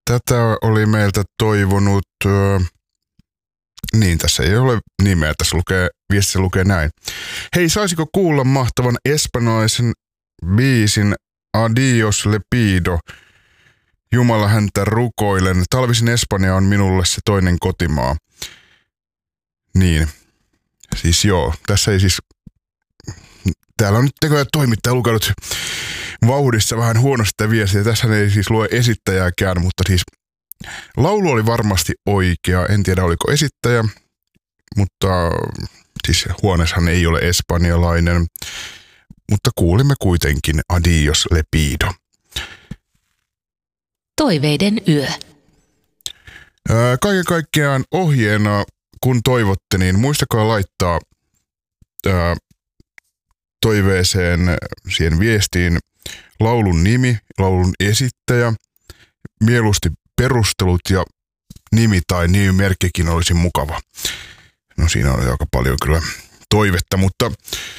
Tätä oli meiltä toivonut, niin tässä ei ole nimeä, tässä viestissä lukee näin. Hei, saisiko kuulla mahtavan espanjalaisen biisin Adios Lepido? Jumala häntä rukoilen. Talvisin Espanja on minulle se toinen kotimaa. Niin, siis joo, tässä ei siis, täällä on nyt tekoja toimittaja lukenut vauhdissa vähän huonosti viestiä. Tässä ei siis lue esittäjääkään, mutta siis laulu oli varmasti oikea. En tiedä oliko esittäjä, mutta siis Juaneshan ei ole espanjalainen. Mutta kuulimme kuitenkin Adios Lepido. Toiveiden yö. Kaiken kaikkiaan ohjeena, kun toivotte, niin muistakaa laittaa toiveeseen siihen viestiin laulun nimi, laulun esittäjä, mieluusti perustelut ja nimi tai nimimerkkikin olisi mukava. No siinä on aika paljon kyllä toivetta, mutta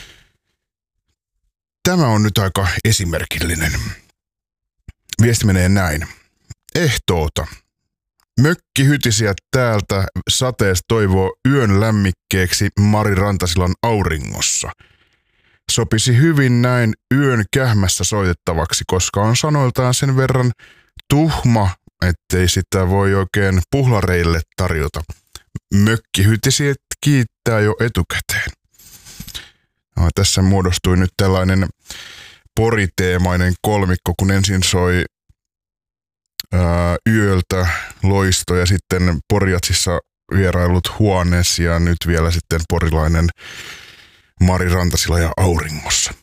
tämä on nyt aika esimerkillinen. Viesti menee näin. Ehtoota. Mökkihytisiä täältä sateesta toivoo yön lämmikkeeksi Mari Rantasilan Auringossa. Sopisi hyvin näin yön kähmässä soitettavaksi, koska on sanoiltaan sen verran tuhma, ettei sitä voi oikein puhlareille tarjota. Mökkihytisiä kiittää jo etukäteen. No, tässä muodostui nyt tällainen poriteemainen kolmikko, kun ensin soi yöltä Loisto ja sitten Porjatsissa vierailut Juanes ja nyt vielä sitten porilainen Mari Rantasila ja Auringossa.